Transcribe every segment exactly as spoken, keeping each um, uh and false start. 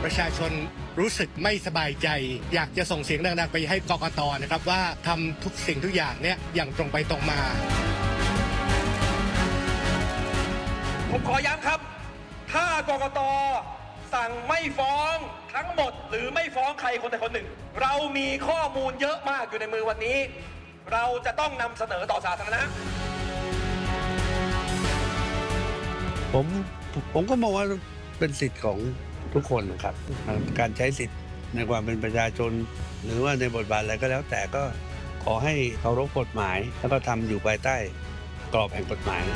ประชาชนรู้สึกไม่สบายใจอยากจะส่งเสียงดังๆไปให้กกต.นะครับว่าทำทุกสิ่งทุกอย่างเนี่ยอย่างตรงไปตรงมาผมขอย้ำครับถ้ากกต.สั่งไม่ฟ้องทั้งหมดหรือไม่ฟ้องใครคนใดคนหนึ่งเรามีข้อมูลเยอะมากอยู่ในมือวันนี้เราจะต้องนำเสนอต่อสาธารณะผมผมก็มองว่าเป็นสิทธิ์ของทุกคนนะครับการใช้สิทธิ์ในความเป็นประชาชนหรือว่าในบทบาทอะไรก็แล้วแต่ก็ขอให้เคารพกฎหมายแล้วก็ทำอยู่ภายใต้กรอบแห่งกฎหมาย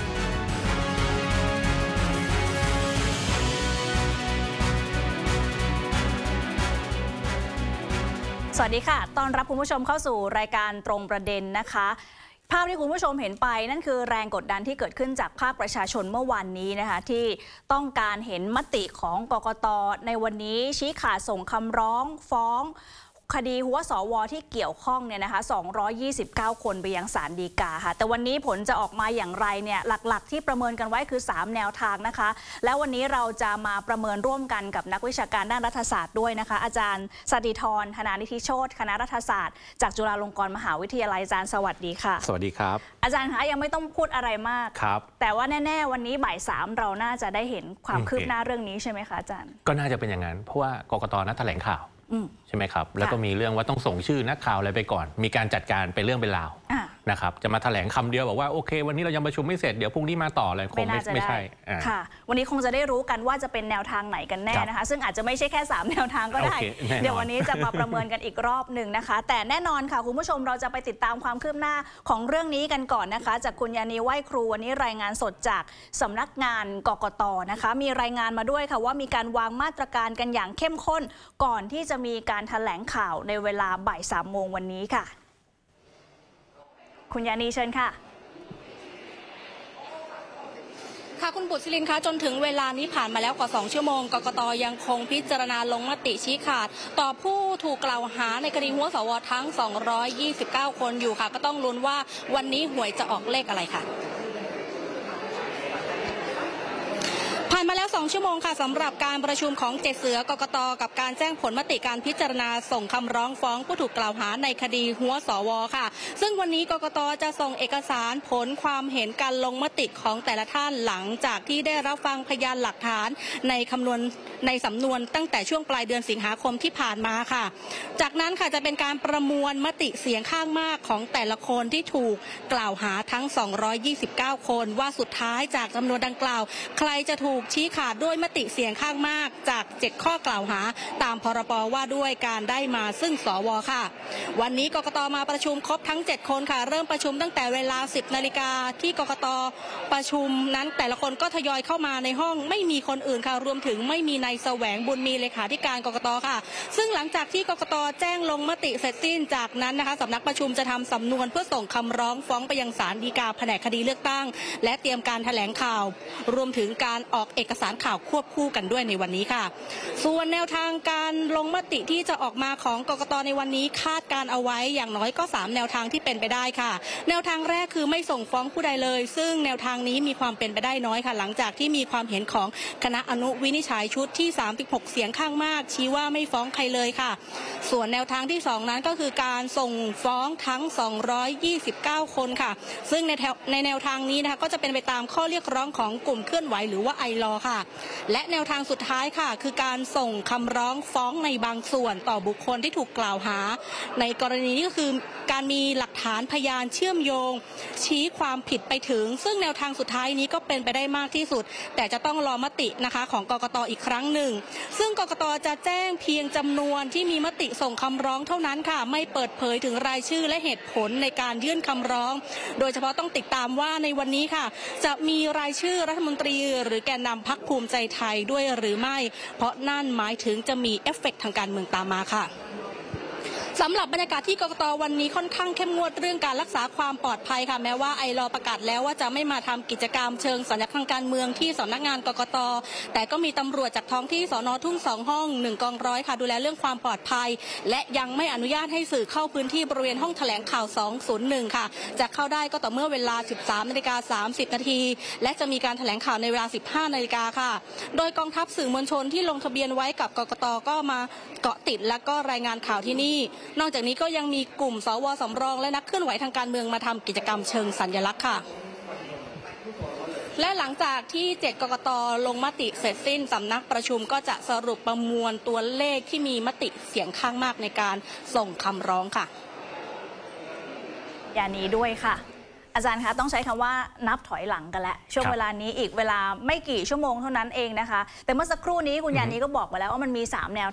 สวัสดีค่ะต้อนรับคุณผู้ชมเข้าสู่รายการตรงประเด็นนะคะภาพที่คุณผู้ชมเห็นไปนั่นคือแรงกดดันที่เกิดขึ้นจากภาคประชาชนเมื่อวานนี้นะคะที่ต้องการเห็นมติของกกต.ในวันนี้ชี้ขาดส่งคำร้องฟ้องคดีหัวสวที่เกี่ยวข้องเนี่ยนะคะสองร้อยยี่สิบเก้าคนไปยังศาลฎีกาค่ะแต่วันนี้ผลจะออกมาอย่างไรเนี่ยหลักๆที่ประเมินกันไว้คือสามแนวทางนะคะแล้ววันนี้เราจะมาประเมินร่วมกันกับนักวิชาการด้านรัฐศาสตร์ด้วยนะคะอาจารย์สติธร ธนานิธิโชติคณะรัฐศาสตร์จากจุฬาลงกรณ์มหาวิทยาลัยอาจารย์สวัสดีค่ะสวัสดีครับอาจารย์คะยังไม่ต้องพูดอะไรมากครับแต่ว่าแน่ๆวันนี้บ่ายสามเราน่าจะได้เห็นความคืบหน้าเรื่องนี้ใช่ไหมคะอาจารย์ก็น่าจะเป็นอย่างนั้นเพราะว่ากกต.นัดแถลงข่าวใช่ไหมครับแล้วก็มีเรื่องว่าต้องส่งชื่อนักข่าวอะไรไปก่อนมีการจัดการเป็นเรื่องเป็นราวนะครับจะมาแถลงคำเดียวบอกว่าโอเควันนี้เรายังประชุมไม่เสร็จเดี๋ยวพรุ่งนี้มาต่อเลยคงไม่ไม่ใช่ค่ะวันนี้คงจะได้รู้กันว่าจะเป็นแนวทางไหนกันแน่นะคะซึ่งอาจจะไม่ใช่แค่สามแนวทางก็ได้เดี๋ยววันนี้จะมาประเมินกันอีกรอบหนึ่งนะคะแต่แน่นอนค่ะคุณผู้ชมเราจะไปติดตามความคืบหน้าของเรื่องนี้กันก่อนนะคะจากคุณยานีไหว้ครูวันนี้รายงานสดจากสำนักงานกกต.นะคะมีรายงานมาด้วยค่ะว่ามีการวางมาตรการกันอย่างเข้มข้นก่อนที่จะมีการแถลงข่าวในเวลาบ่ายสามโมงวันนี้ค่ะคุณยานีเชิญค่ะค่ะคุณบุตรศิรินคะจนถึงเวลานี้ผ่านมาแล้วกว่าสองชั่วโมงกกต.ยังคงพิจารณาลงมติชี้ขาดต่อผู้ถูกกล่าวหาในคดีหัวสวทั้งสองร้อยยี่สิบเก้าคนอยู่ค่ะก็ต้องลุ้นว่าวันนี้หวยจะออกเลขอะไรค่ะผ่านมาแล้วสองชั่วโมงค่ะสำหรับการประชุมของเจ็ดเสือกกต.กับการแจ้งผลมติการพิจารณาส่งคำร้องฟ้องผู้ถูกกล่าวหาในคดีหัวสวค่ะซึ่งวันนี้กกต.จะส่งเอกสารผลความเห็นการลงมติของแต่ละท่านหลังจากที่ได้รับฟังพยานหลักฐานในคำนวณในสำนวนตั้งแต่ช่วงปลายเดือนสิงหาคมที่ผ่านมาค่ะจากนั้นค่ะจะเป็นการประมวลมติเสียงข้างมากของแต่ละคนที่ถูกกล่าวหาทั้งสองร้อยยี่สิบเก้าคนว่าสุดท้ายจากจำนวนดังกล่าวใครจะถูกชี้ขาดด้วยมติเสียงข้างมากจากเจ็ดข้อกล่าวหาตามพรบว่าด้วยการได้มาซึ่งสวค่ะวันนี้กกต.มาประชุมครบทั้งเจ็ดคนค่ะเริ่มประชุมตั้งแต่เวลา สิบนาฬิกาที่กกต.ประชุมนั้นแต่ละคนก็ทยอยเข้ามาในห้องไม่มีคนอื่นค่ะรวมถึงไม่มีนายแสวงบุญมีเลขาธิการกกต.ค่ะซึ่งหลังจากที่กกต.แจ้งลงมติเสร็จสิ้นจากนั้นนะคะสำนักประชุมจะทำสำนวนเพื่อส่งคำร้องฟ้องไปยังศาลฎีกาแผนกคดีเลือกตั้งและเตรียมการแถลงข่าวรวมถึงการออกเอกสารข่าวควบคู่กันด้วยในวันนี้ค่ะส่วนแนวทางการลงมติที่จะออกมาของกกต.ในวันนี้คาดการเอาไว้อย่างน้อยก็สามแนวทางที่เป็นไปได้ค่ะแนวทางแรกคือไม่ส่งฟ้องผู้ใดเลยซึ่งแนวทางนี้มีความเป็นไปได้น้อยค่ะหลังจากที่มีความเห็นของคณะอนุวินิจฉัยชุดที่สามสิบหกเสียงข้างมากชี้ว่าไม่ฟ้องใครเลยค่ะส่วนแนวทางที่สองนั้นก็คือการส่งฟ้องทั้งสองร้อยยี่สิบเก้าคนค่ะซึ่งในในแนวทางนี้นะคะก็จะเป็นไปตามข้อเรียกร้องของกลุ่มเคลื่อนไหวหรือว่าไอลอค่ะและแนวทางสุดท้ายค่ะคือการส่งคำร้องฟ้องในบางส่วนต่อบุคคลที่ถูกกล่าวหาในกรณีนี้ก็คือการมีหลักฐานพยานเชื่อมโยงชี้ความผิดไปถึงซึ่งแนวทางสุดท้ายนี้ก็เป็นไปได้มากที่สุดแต่จะต้องรอมตินะคะของกกต.อีกครั้งหนึ่งซึ่งกกต.จะแจ้งเพียงจำนวนที่มีมติส่งคำร้องเท่านั้นค่ะไม่เปิดเผยถึงรายชื่อและเหตุผลในการยื่นคำร้องโดยเฉพาะต้องติดตามว่าในวันนี้ค่ะจะมีรายชื่อรัฐมนตรีหรือแกนนำพรรคภูมิใจไทยด้วยหรือไม่เพราะนั่นหมายถึงจะมีเอฟเฟกต์ทางการเมืองตามมาค่ะสำหรับบรรยากาศที่กกต.วันนี้ค่อนข้างเข้มงวดเรื่องการรักษาความปลอดภัยค่ะแม้ว่าไอลอประกาศแล้วว่าจะไม่มาทำกิจกรรมเชิงสัญลักษณ์ทางการเมืองที่สำนักงานกกต.แต่ก็มีตำรวจจากท้องที่สน.ทุ่งสองห้องหนึ่งกองร้อยค่ะดูแลเรื่องความปลอดภัยและยังไม่อนุญาตให้สื่อเข้าพื้นที่บริเวณห้องแถลงข่าวสองศูนย์หนึ่งค่ะจะเข้าได้ก็ต่อเมื่อเวลา สิบสามนาฬิกาสามสิบนาทีและจะมีการแถลงข่าวในเวลา สิบห้านาฬิกาค่ะโดยกองทัพสื่อมวลชนที่ลงทะเบียนไว้กับกกต.ก็มาเกาะติดและก็รายงานข่าวที่นี่นอกจากนี้ก็ยังมีกลุ่มสวสำรองและนักเคลื่อนไหวทางการเมืองมาทำกิจกรรมเชิงสัญลักษณ์ค่ะและหลังจากที่เจ็ดกกต.ลงมติเสร็จสิ้นสำนักประชุมก็จะสรุปประมวลตัวเลขที่มีมติเสียงข้างมากในการส่งคำร้องค่ะอย่างนี้ด้วยค่ะอาจารย์คะต้องใช้คำว่านับถอยหลังกันแล้วช่วงเวลานี้อีกเวลาไม่กี่ชั่วโมงเท่านั้นเองนะคะแต่เมื่อสักครู่นี้คุณยานีก็บอกมาแล้วว่ามันมีสามแนว